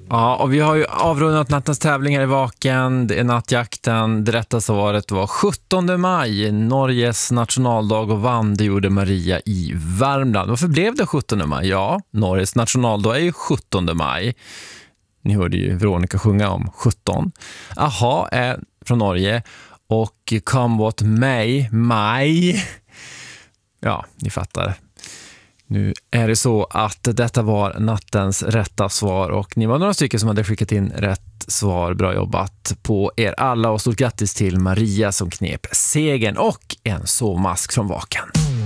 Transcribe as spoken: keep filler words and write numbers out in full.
Ja, och vi har ju avrundat nattens tävlingar i Vaken. Det är nattjakten. Det rätta svaret var sjuttonde maj, Norges nationaldag, och vann det gjorde Maria i Värmland. Varför blev det sjuttonde maj? Ja, Norges nationaldag är ju sjuttonde maj. Ni hörde ju Veronica sjunga om sjutton. Aha är från Norge och Come What May, maj. Ja, ni fattar. Nu är det så att detta var nattens rätta svar och ni var några stycken som hade skickat in rätt svar. Bra jobbat på er alla och stort grattis till Maria som knep segern och en sovmask från Vaken.